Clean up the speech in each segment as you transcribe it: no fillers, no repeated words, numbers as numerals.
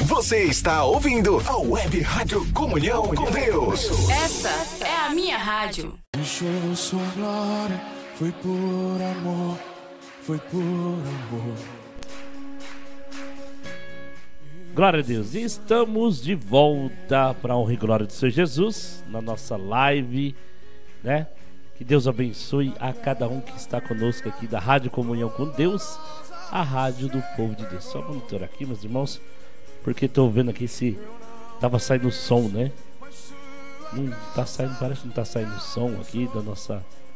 Você está ouvindo a Web Rádio Comunhão com Deus. Essa é a minha rádio. Deixou sua glória, foi por amor, foi por amor. Glória a Deus, e estamos de volta para a honra e glória do Senhor Jesus, na nossa live, né? Que Deus abençoe a cada um que está conosco aqui da Rádio Comunhão com Deus, a rádio do povo de Deus. Só monitorar aqui, meus irmãos, porque estou vendo aqui se estava saindo o som, né? Não tá saindo, parece que não está saindo o som aqui do nosso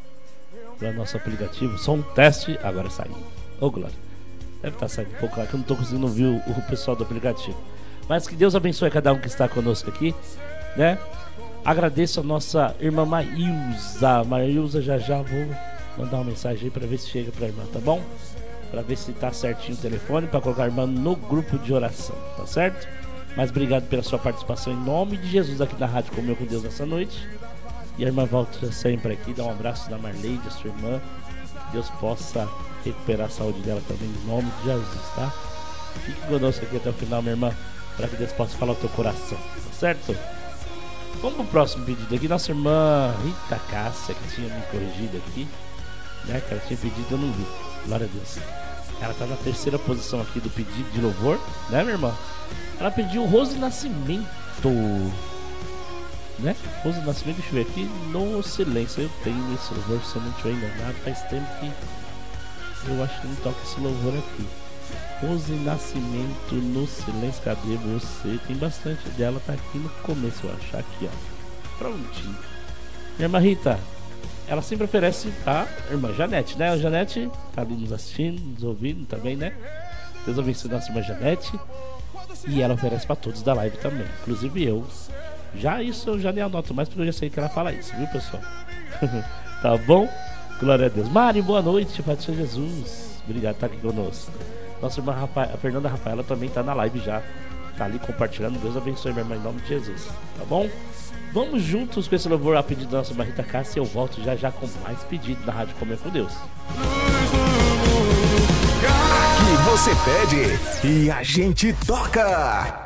aplicativo. Som teste, agora saiu. Ô, glória. Deve estar saindo um pouco lá, que eu não estou conseguindo ouvir o pessoal do aplicativo. Mas que Deus abençoe a cada um que está conosco aqui, né? Agradeço a nossa irmã Maílza. Maílza, já vou mandar uma mensagem aí para ver se chega para a irmã, tá bom? Para ver se tá certinho o telefone, para colocar a irmã no grupo de oração, tá certo? Mas obrigado pela sua participação em nome de Jesus aqui na Rádio Comunhão com Deus nessa noite. E a irmã volta sempre aqui, dá um abraço da Marleide, a sua irmã. Que Deus possa recuperar a saúde dela também em nome de Jesus, tá? Fique conosco aqui até o final, minha irmã, para que Deus possa falar o teu coração, tá certo? Vamos pro próximo pedido aqui. Nossa irmã Rita Cássia, que tinha me corrigido aqui, né? Que ela tinha pedido, eu não vi. Glória a Deus. Ela tá na terceira posição aqui do pedido de louvor, né, minha irmã? Ela pediu Rose Nascimento, né? Rose Nascimento, deixa eu ver aqui no silêncio. Eu tenho esse louvor, se eu não tiver enganado, faz tempo que eu acho que não toca esse louvor aqui. Rose Nascimento no silêncio, cadê você? Tem bastante dela, tá aqui no começo, eu acho. Aqui, ó, prontinho. Minha irmã Rita, ela sempre oferece a irmã Janete, né? A Janete tá ali nos assistindo, nos ouvindo também, né? Deus abençoe a nossa irmã Janete. E ela oferece pra todos da live também, inclusive eu. Já isso eu já nem anoto mais, porque eu já sei que ela fala isso, viu, pessoal? Tá bom? Glória a Deus. Mari, boa noite, Pai do Senhor Jesus. Obrigado por estar aqui conosco. Nossa irmã a Fernanda Rafaela também tá na live já. Tá ali compartilhando. Deus abençoe, minha irmã, em nome de Jesus. Tá bom? Vamos juntos com esse louvor a pedido da nossa irmã Rita Cássia. Eu volto já com mais pedido da Rádio Comunhão com Deus. Aqui você pede e a gente toca.